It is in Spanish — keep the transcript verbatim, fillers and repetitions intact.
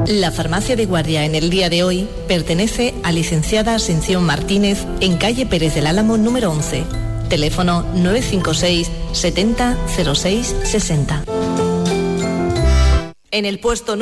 La farmacia de guardia en el día de hoy pertenece a licenciada Asención Martínez en calle Pérez del Álamo número once. Teléfono nueve cinco seis setenta cero seis sesenta. En el puesto